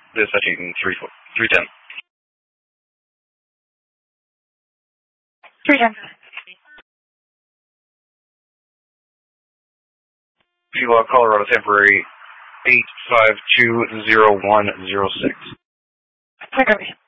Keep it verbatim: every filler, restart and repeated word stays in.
This setting three three ten. three ten. Pila, Colorado temporary eight five two zero one zero six. Clear.